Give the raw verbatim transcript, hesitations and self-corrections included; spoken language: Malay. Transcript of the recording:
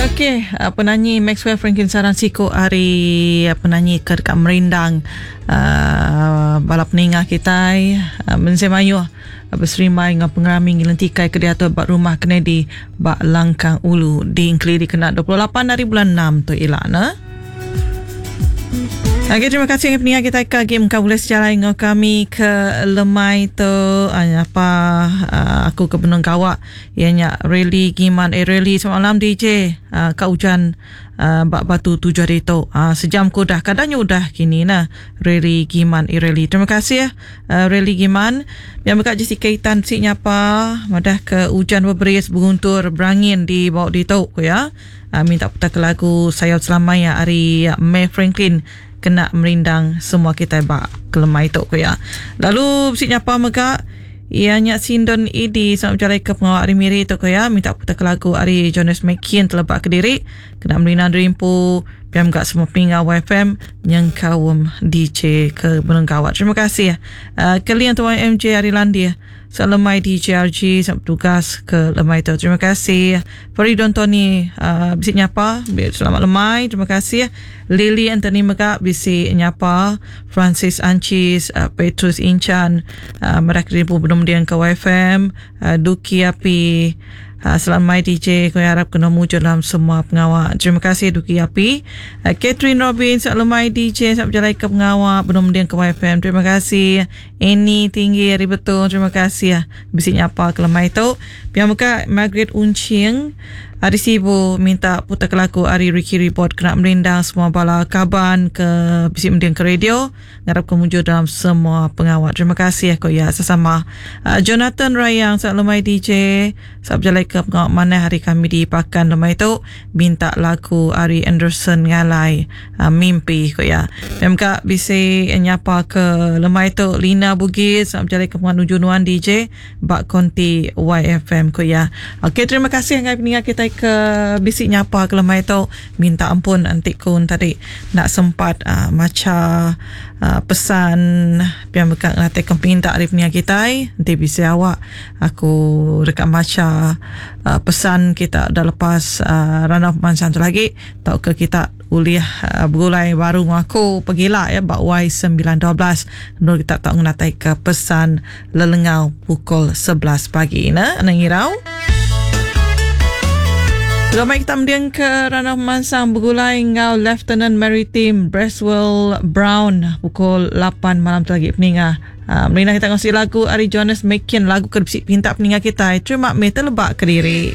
Okey, uh, penyanyi Maxwell Franklin Saransiko hari uh, penyanyi ke dekat merindang uh, balap peningah kita uh, mensemayuh uh, berserimai dengan pengerami ngelentikai ke diatur bak rumah Kennedy bak Langkang Ulu di Ingkli di kena dua puluh lapan hari bulan enam tu ilana. Okay, terima kasih yang peninggal kita ke game kau boleh sejalan dengan kami ke lemai tu uh, apa uh, aku ke Benung Kawak ianya rally giman eh rally semalam D J uh, kat hujan uh, bak batu tujuh hari tu uh, sejam ku dah kadangnya udah kini nah rally giman eh rally terima kasih ya uh, rally giman yang berkat jisi kaitan si nyapa madah ke hujan berberis berguntur berangin di bawah di tu ya uh, minta putar ke lagu Sayal Selamanya hari uh, May Franklin kena merindang semua kita bak kelemai tu ya. Lalu bisik nyapa mega ianya Sindon Idi sama berjalan ke pengawal Arimiri tu ya minta putar ke lagu Ari Jonas McKean terlepak ke diri kena merindang rimpu piam gak semua pinggal Y F M yang kawum D J ke Benengkawat. Terima kasih ya. Uh, kalian tuan M J Ari Landi selemai D J R G sama tugas ke lemai tu. Terima kasih. Faridon Tony uh, bisik nyapa selamat lemai. Terima kasih. Lily Anthony Megak bisik nyapa. Francis Ancis uh, Petrus Incan uh, mereka ribu belum dia ke Y F M uh, Duki Api uh, selamat D J kau harap kena muncul dalam semua pengawal. Terima kasih Duki Api. uh, Catherine Robin selamat D J selamat berjalan ke pengawal belum dia ke Y F M. Terima kasih. Annie Tinggi hari betul. Terima kasih ya. Bisiknya apa kelemai tu. Biar muka Margaret Uncing Ari Sibu minta putar ke lagu Ari Ricky Report kena merindang semua bala kaban ke bisik mendiang ke radio ngarap kemuncul dalam semua pengawal. Terima kasih ya kau ya sesama. uh, Jonathan Rayang saat lemai D J saat berjalan ke pengawal mana hari kami di Pakan lemai tu minta lagu Ari Anderson ngalai uh, mimpi kau ya. Memang bisik nyapa ke lemai tu Lina Bugis saat berjalan ke pengawal Nujunuan D J bak konti Y F M kau ya. Okey, terima kasih yang peninggal kita ke bisik nyapa ke lemai tu minta ampun antik kun tadi nak sempat uh, maca uh, pesan biar mereka nanti minta hari peninggal kita nanti bisa awak aku dekat maca uh, pesan kita dah lepas uh, run off mansan tu lagi tau ke kita uliah uh, berulai baru aku pergilah ya bak Y sembilan dua belas nur kita tak mengatai ke pesan lelengau pukul sebelas pagi na nangirau. Ramai kita mendiang ke ranah mansang bergulai ngau Lieutenant Maritime Braswell Brown pukul lapan malam tu lagi peninggal. Uh, Merina kita ngasi lagu Ari Jonas McKean lagu ke bisik pinta peninggal kita. Terima kasih terlebak ke diri.